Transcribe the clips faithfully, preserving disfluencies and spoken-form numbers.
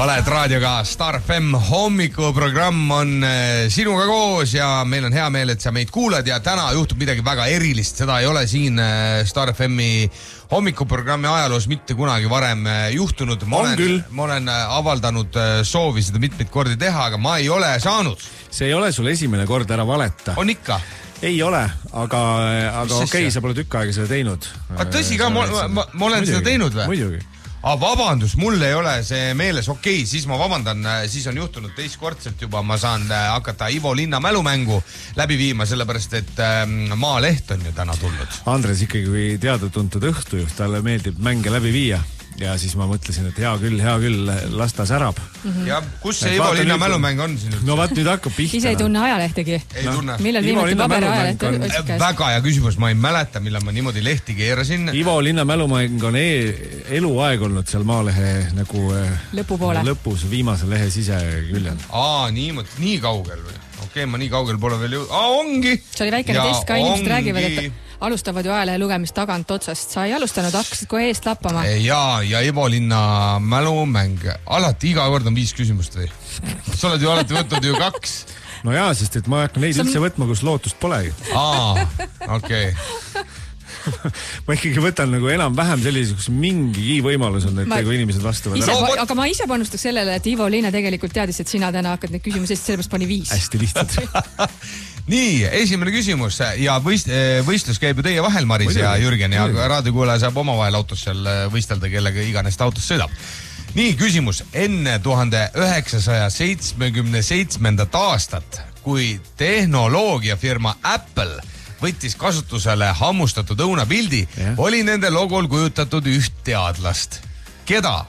oled raadioga Star F M hommikuprogramm on sinuga koos ja meil on hea meel, et sa meid kuulad ja täna juhtub midagi väga erilist. Seda ei ole siin Star F M-i hommikuprogrammi ajaloos mitte kunagi varem juhtunud. Ma olen, ma olen avaldanud soovi seda mitmeid kordi teha, aga ma ei ole saanud. See ei ole sul esimene kord ära valeta. On ikka? Ei ole, aga, aga okei, okay, sa pole tükk aega seda teinud. A, tõsi ka, ma, ma, ma olen muidugi, seda teinud või? Muidugi. A, vabandus, mul ei ole see meeles. Okei, okay, siis ma vabandan, siis on juhtunud teistkordselt juba. Ma saan hakata Ivo Linna mälumängu läbi viima, sellepärast, et Maaleht on ju täna tulnud. Andres ikkagi kui teada-tuntud õhtujuht, talle meeldib mänge läbi viia. Ja siis ma mõtlesin, et hea küll, hea küll, lasta särab. Mm-hmm. Ja kus see Ivo Linna mälumäng on siin? No vaat nüüd hakkab pihta. Ise ei tunne ajalehtegi. Ei no. tunne. Millal viimati paberi ajalehte on... Väga hea küsimus, ma ei mäleta, millal ma niimoodi lehti keerasin. Ivo Linna mälumäng on e eluaeg olnud seal Maalehe nagu lõpupoole. Lõpus viimase lehe siseküljel. Aa, niimoodi, nii kaugel või? Okei, okay, ma nii kaugel pole veel jõud... Aa, ongi! See oli väikene test ka, inimesed räägivad, et alustavad ju ajalehe lugemist tagant otsast. Sa ei alustanud, hakkasid kohe eest lappama. Ja, ja Ivo Linna mälumäng. Alati iga kord on viis küsimust või? Sa oled ju alati võtnud ju kaks. No jaa, sest et ma hakkan neid Sa... üldse võtma, kus lootust polegi. Aa, okei. Okay. ma ikkagi võtan nagu enam-vähem sellise, kus mingigi võimalus on, et ma... nagu inimesed vastavad ise, ära. Aga ma ise panustaks sellele, et Ivo Linna tegelikult teadis, et sina täna hakkad neid küsimusi, sest sellepärast pani viis. Hästi lihtsalt. Nii, esimene küsimus ja võist, võistlus käib ju teie vahel, Maris Mõdugi. Ja Jürgen ja raadiokuulaja saab oma vahel autos seal võistelda, kellega iganes ta autos sõidab. Nii, küsimus. Enne tuhande üheksasaja seitsmekümne seitsmendat aastat, kui tehnoloogiafirma Apple võttis kasutusele hammustatud õunapildi, yeah. oli nende logol kujutatud üht teadlast. Keda?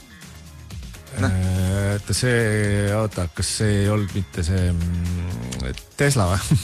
Et see, oota, kas see ei olnud mitte see Tesla või?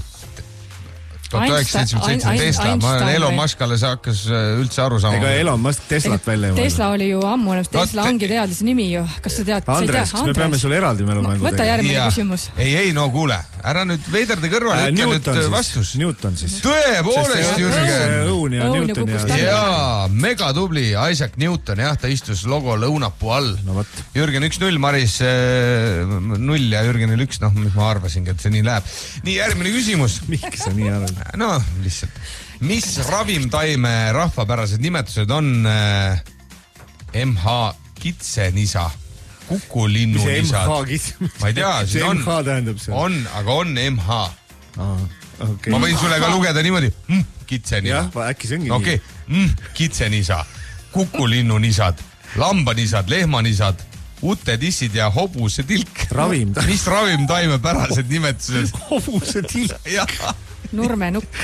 tuhat üheksasada seitsekümmend seitse Tesla, ma olen Elon Musk alles hakkas üldse aru saama. Ega Elon Musk Teslat välja juurde. Tesla oli ju ammu olemas, Tesla no, ongi teadlase nimi ju. Kas sa tead? Andres, kas me peame sulle eraldi mälumängu tegema? Võta järgmine ja. Küsimus. Ei, ei, no kuule, ära nüüd veiderde kõrvale, ütle nüüd siis, vastus. Newton siis. Tõepoolest, Jürgen. Õun ja Õun Newton. Ja, ja mega tubli Isaac Newton, jah, ta istus logo lõunapuu all. No, Jürgen üks null, Maris null ja Jürgenil üks, noh, mis ma arvasingi, et see nii läheb. Nii, järgmine küsimus. Miks sa nii arvad? No, lihtsalt. Mis ravimtaime rahvapärased nimetused on äh, M H kitsenisa, kukulinnunisad? Ma ei tea, siin on, M H tähendab see. On, aga on M H. Ah, okay. Ma võin sulle ka lugeda niimoodi. Mm, kitsenisa. Jah, äkki see ongi okay. nii. Mm, kitsenisa, kukulinnunisad, lambanisad, lehmanisad, utetissid ja hobuse tilk. Ravimtaime. Mis ravimtaime pärased nimetused? Hobuse tilk. Jah. Nurmenukk.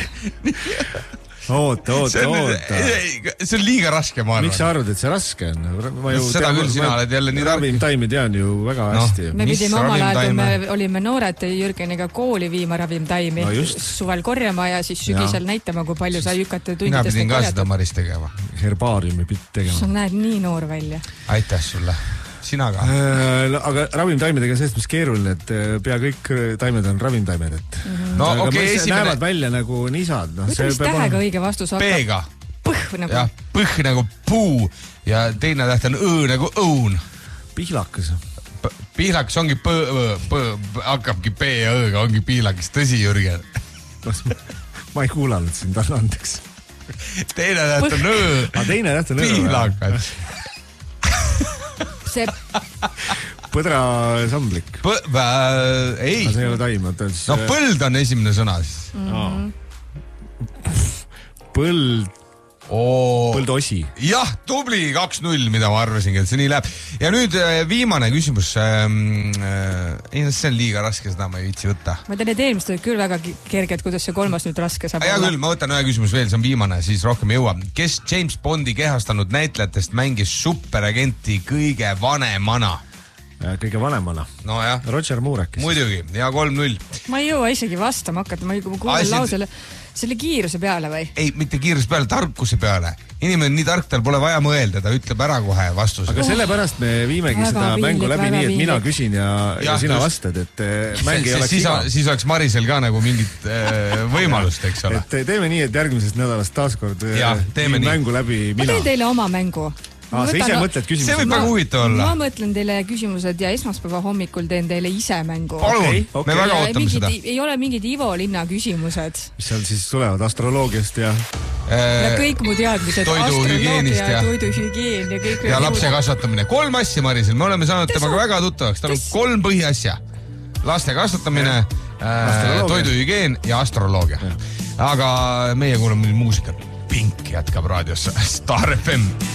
Oota, oota, oota. See on liiga raske, ma arvan. Miks sa arvad, et see raske on? Ma ju seda tean, küll sina oled jälle nii tark. Ravimtaimi tean ju väga hästi. No, me pidime omal ajal, kui me olime noored Jürgeniga kooli viima ravimtaimi no suvel korjama ja siis sügisel ja. Näitama, kui palju sa jükata tundidest. Mina pidin ka seda Maris tegema. Herbaariumi pidid tegema. Sa näed nii noor välja. Aitäh sulle. Sina ka. Äh, aga ravimtaimedega on sellest, mis keeruline, et pea kõik taimed on ravimtaimed, et mm-hmm. no, aga okay, esimene... näevad välja nagu nisad. No, kuidas tähega on... õige vastus hakkab? P-ga. Põh nagu. Ja, põh nagu puu ja teine täht on õ nagu õun. Pihlakas. P pihlakas ongi p, p, p, hakkabki P ja õ-ga, ongi pihlakas. Tõsi, Jürgen? Ma ei kuulanud sind, anna andeks. Teine täht on õ. A teine täht on õ. Pihlakas. See... Põdra samblik. P äh, ei. See ei ole taim. No põld on esimene sõna siis. Mm-hmm. Põld. Oo. Põldosi. Jah, tubli kaks null, mida ma arvasingi, et see nii läheb. Ja nüüd viimane küsimus. Ähm, äh, see on liiga raske, seda ma ei viitsi võtta. Ma tean, et eelmist olid küll väga kerged, kuidas see kolmas nüüd raske saab ja, olla. Küll, ma võtan ühe küsimus veel, see on viimane, siis rohkem ei jõua. Kes James Bondi kehastanud näitlejatest mängis superagenti kõige vanemana? Kõige vanemana. No jah. Roger Moore äkki. Muidugi, ja kolm null. Ma ei jõua isegi vastama hakata, ma ei kuule lausele selle kiiruse peale või? Ei, mitte kiiruse peale, tarkuse peale. Inimene on nii tark, tal pole vaja mõelda, ta ütleb ära kohe vastuse. Aga sellepärast me viimegi väga seda viilik, mängu läbi nii, et viilik. Mina küsin ja, ja, ja sina just. Vastad, et mäng ei oleks siis, iga. Siis oleks Marisel ka nagu mingit äh, võimalust, eks ole. Et teeme nii, et järgmisest nädalast taaskord ja, mängu läbi mina. Ma teen teile oma mängu. Aa, sa ise mõtled küsimused. See võib väga huvitav olla. Ma mõtlen teile küsimused ja esmaspäeva hommikul teen teile ise mängu. Palun, okay, okay. Me väga ootame mingid, seda. Ei ole mingid Ivo Linna küsimused. Mis seal siis tulevad astroloogiast ja... ja kõik mu teadmised. Toiduhügieenist ja... Toiduhügieen ja kõik... Ja lapse kasvatamine. Kolm asja, Marisel. Me oleme saanud temaga väga tuttavaks. Tal on kolm põhiasja. Laste kasvatamine, äh, toiduhügieen ja astroloogia. Aga meie kuulame muusikat. Pink jätkab raadios Star F M.